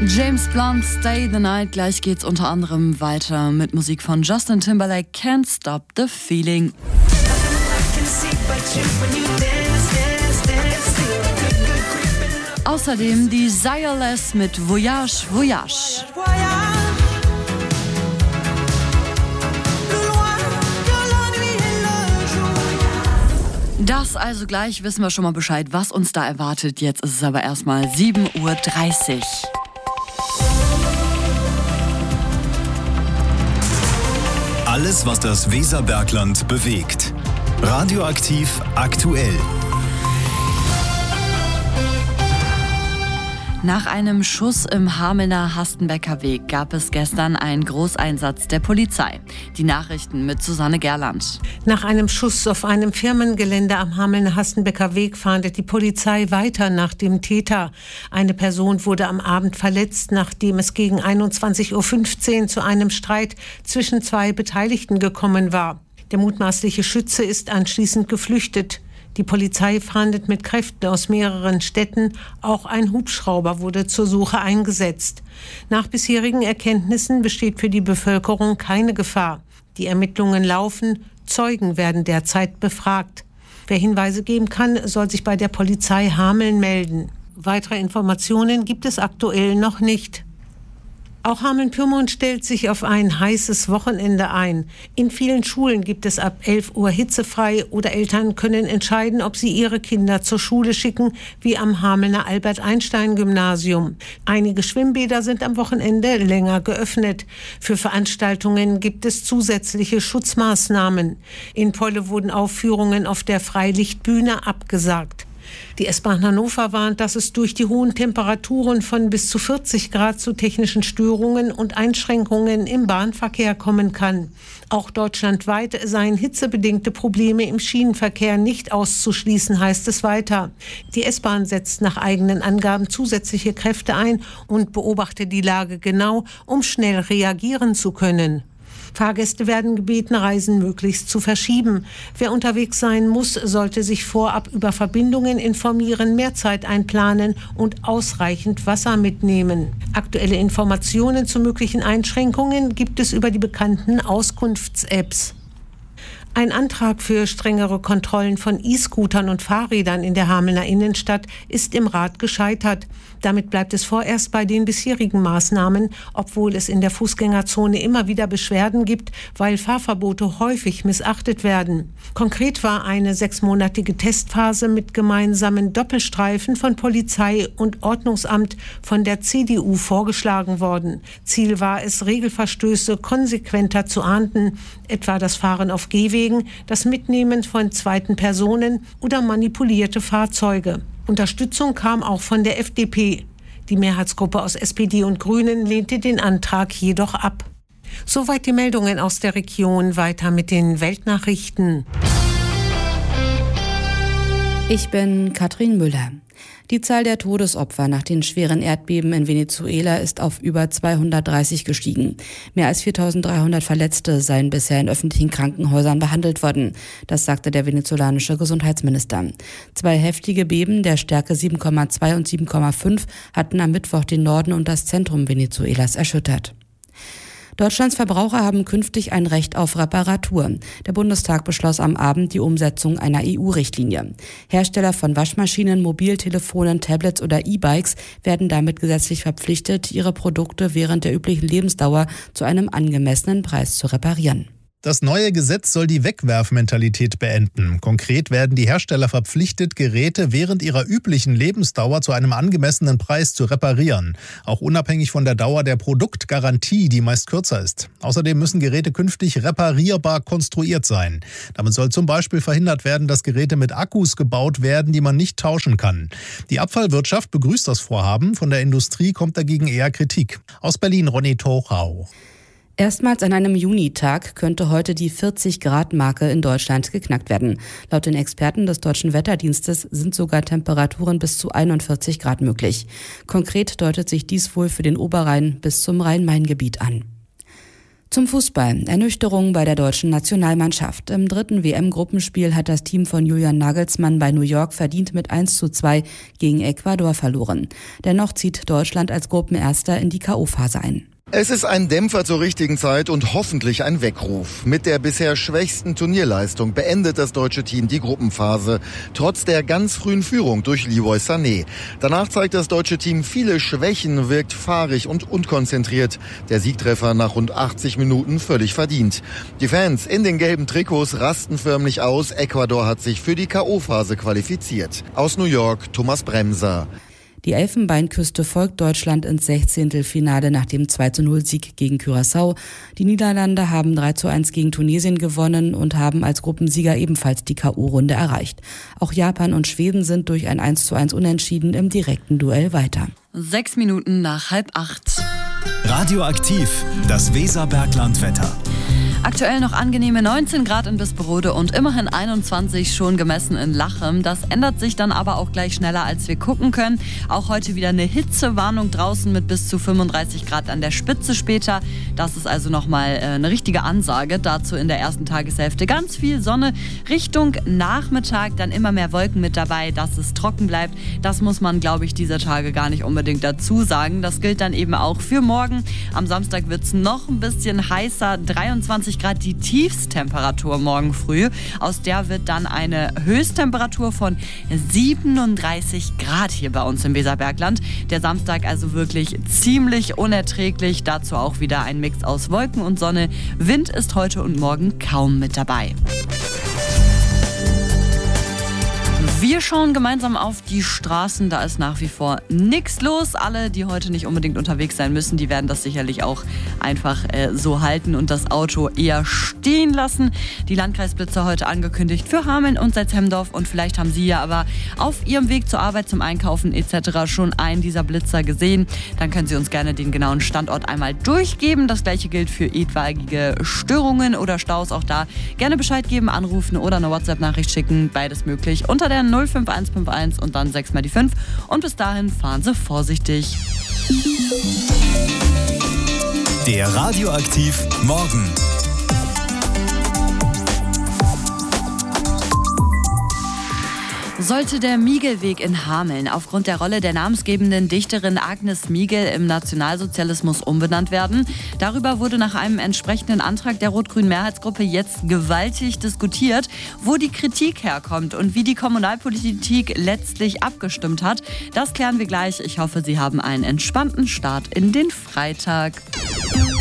James Blunt, Stay the Night. Gleich geht's unter anderem weiter mit Musik von Justin Timberlake, Can't Stop the Feeling. Außerdem die Zyreless mit Voyage, Voyage. Das also gleich, wissen wir schon mal Bescheid, was uns da erwartet. Jetzt ist es aber erstmal 7:30 Uhr. Alles, was das Weserbergland bewegt. Radioaktiv aktuell. Nach einem Schuss im Hamelner Hastenbecker Weg gab es gestern einen Großeinsatz der Polizei. Die Nachrichten mit Susanne Gerland. Nach einem Schuss auf einem Firmengelände am Hamelner Hastenbecker Weg fahndet die Polizei weiter nach dem Täter. Eine Person wurde am Abend verletzt, nachdem es gegen 21:15 Uhr zu einem Streit zwischen zwei Beteiligten gekommen war. Der mutmaßliche Schütze ist anschließend geflüchtet. Die Polizei fahndet mit Kräften aus mehreren Städten. Auch ein Hubschrauber wurde zur Suche eingesetzt. Nach bisherigen Erkenntnissen besteht für die Bevölkerung keine Gefahr. Die Ermittlungen laufen. Zeugen werden derzeit befragt. Wer Hinweise geben kann, soll sich bei der Polizei Hameln melden. Weitere Informationen gibt es aktuell noch nicht. Auch Hameln-Pyrmont stellt sich auf ein heißes Wochenende ein. In vielen Schulen gibt es ab 11 Uhr hitzefrei oder Eltern können entscheiden, ob sie ihre Kinder zur Schule schicken, wie am Hamelner Albert-Einstein-Gymnasium. Einige Schwimmbäder sind am Wochenende länger geöffnet. Für Veranstaltungen gibt es zusätzliche Schutzmaßnahmen. In Polle wurden Aufführungen auf der Freilichtbühne abgesagt. Die S-Bahn Hannover warnt, dass es durch die hohen Temperaturen von bis zu 40 Grad zu technischen Störungen und Einschränkungen im Bahnverkehr kommen kann. Auch deutschlandweit seien hitzebedingte Probleme im Schienenverkehr nicht auszuschließen, heißt es weiter. Die S-Bahn setzt nach eigenen Angaben zusätzliche Kräfte ein und beobachtet die Lage genau, um schnell reagieren zu können. Fahrgäste werden gebeten, Reisen möglichst zu verschieben. Wer unterwegs sein muss, sollte sich vorab über Verbindungen informieren, mehr Zeit einplanen und ausreichend Wasser mitnehmen. Aktuelle Informationen zu möglichen Einschränkungen gibt es über die bekannten Auskunfts-Apps. Ein Antrag für strengere Kontrollen von E-Scootern und Fahrrädern in der Hamelner Innenstadt ist im Rat gescheitert. Damit bleibt es vorerst bei den bisherigen Maßnahmen, obwohl es in der Fußgängerzone immer wieder Beschwerden gibt, weil Fahrverbote häufig missachtet werden. Konkret war eine 6-monatige Testphase mit gemeinsamen Doppelstreifen von Polizei und Ordnungsamt von der CDU vorgeschlagen worden. Ziel war es, Regelverstöße konsequenter zu ahnden, etwa das Fahren auf Gehwegen, das Mitnehmen von zweiten Personen oder manipulierte Fahrzeuge. Unterstützung kam auch von der FDP. Die Mehrheitsgruppe aus SPD und Grünen lehnte den Antrag jedoch ab. Soweit die Meldungen aus der Region. Weiter mit den Weltnachrichten. Ich bin Katrin Müller. Die Zahl der Todesopfer nach den schweren Erdbeben in Venezuela ist auf über 230 gestiegen. Mehr als 4.300 Verletzte seien bisher in öffentlichen Krankenhäusern behandelt worden. Das sagte der venezolanische Gesundheitsminister. 2 heftige Beben der Stärke 7,2 und 7,5 hatten am Mittwoch den Norden und das Zentrum Venezuelas erschüttert. Deutschlands Verbraucher haben künftig ein Recht auf Reparatur. Der Bundestag beschloss am Abend die Umsetzung einer EU-Richtlinie. Hersteller von Waschmaschinen, Mobiltelefonen, Tablets oder E-Bikes werden damit gesetzlich verpflichtet, ihre Produkte während der üblichen Lebensdauer zu einem angemessenen Preis zu reparieren. Das neue Gesetz soll die Wegwerfmentalität beenden. Konkret werden die Hersteller verpflichtet, Geräte während ihrer üblichen Lebensdauer zu einem angemessenen Preis zu reparieren. Auch unabhängig von der Dauer der Produktgarantie, die meist kürzer ist. Außerdem müssen Geräte künftig reparierbar konstruiert sein. Damit soll zum Beispiel verhindert werden, dass Geräte mit Akkus gebaut werden, die man nicht tauschen kann. Die Abfallwirtschaft begrüßt das Vorhaben. Von der Industrie kommt dagegen eher Kritik. Aus Berlin Ronny Tochau. Erstmals an einem Junitag könnte heute die 40-Grad-Marke in Deutschland geknackt werden. Laut den Experten des Deutschen Wetterdienstes sind sogar Temperaturen bis zu 41 Grad möglich. Konkret deutet sich dies wohl für den Oberrhein bis zum Rhein-Main-Gebiet an. Zum Fußball. Ernüchterung bei der deutschen Nationalmannschaft. Im 3. WM-Gruppenspiel hat das Team von Julian Nagelsmann bei New York verdient mit 1:2 gegen Ecuador verloren. Dennoch zieht Deutschland als Gruppenerster in die K.O.-Phase ein. Es ist ein Dämpfer zur richtigen Zeit und hoffentlich ein Weckruf. Mit der bisher schwächsten Turnierleistung beendet das deutsche Team die Gruppenphase, trotz der ganz frühen Führung durch Leroy Sané. Danach zeigt das deutsche Team viele Schwächen, wirkt fahrig und unkonzentriert. Der Siegtreffer nach rund 80 Minuten völlig verdient. Die Fans in den gelben Trikots rasten förmlich aus. Ecuador hat sich für die K.O.-Phase qualifiziert. Aus New York, Thomas Bremser. Die Elfenbeinküste folgt Deutschland ins 16. Finale nach dem 2:0-Sieg gegen Curaçao. Die Niederlande haben 3:1 gegen Tunesien gewonnen und haben als Gruppensieger ebenfalls die K.O.-Runde erreicht. Auch Japan und Schweden sind durch ein 1:1 Unentschieden im direkten Duell weiter. 6 Minuten nach 7:30. Radioaktiv, das Weserberglandwetter. Aktuell noch angenehme 19 Grad in Bisperode und immerhin 21 schon gemessen in Lachem. Das ändert sich dann aber auch gleich schneller, als wir gucken können. Auch heute wieder eine Hitzewarnung draußen mit bis zu 35 Grad an der Spitze später. Das ist also nochmal eine richtige Ansage. Dazu in der ersten Tageshälfte ganz viel Sonne. Richtung Nachmittag dann immer mehr Wolken mit dabei, dass es trocken bleibt. Das muss man, glaube ich, dieser Tage gar nicht unbedingt dazu sagen. Das gilt dann eben auch für morgen. Am Samstag wird es noch ein bisschen heißer, 23 Grad die Tiefsttemperatur morgen früh. Aus der wird dann eine Höchsttemperatur von 37 Grad hier bei uns im Weserbergland. Der Samstag also wirklich ziemlich unerträglich. Dazu auch wieder ein Mix aus Wolken und Sonne. Wind ist heute und morgen kaum mit dabei. Wir schauen gemeinsam auf die Straßen, da ist nach wie vor nichts los. Alle, die heute nicht unbedingt unterwegs sein müssen, die werden das sicherlich auch einfach so halten und das Auto eher stehen lassen. Die Landkreisblitzer heute angekündigt für Hameln und Salzhemdorf und vielleicht haben Sie ja aber auf Ihrem Weg zur Arbeit, zum Einkaufen etc. schon einen dieser Blitzer gesehen. Dann können Sie uns gerne den genauen Standort einmal durchgeben. Das gleiche gilt für etwaige Störungen oder Staus. Auch da gerne Bescheid geben, anrufen oder eine WhatsApp-Nachricht schicken. Beides möglich unter der 05151 und dann 6 mal die 5. Und bis dahin fahren Sie vorsichtig. Der Radioaktiv Morgen. Sollte der Miegel-Weg in Hameln aufgrund der Rolle der namensgebenden Dichterin Agnes Miegel im Nationalsozialismus umbenannt werden? Darüber wurde nach einem entsprechenden Antrag der rot-grünen Mehrheitsgruppe jetzt gewaltig diskutiert, wo die Kritik herkommt und wie die Kommunalpolitik letztlich abgestimmt hat. Das klären wir gleich. Ich hoffe, Sie haben einen entspannten Start in den Freitag.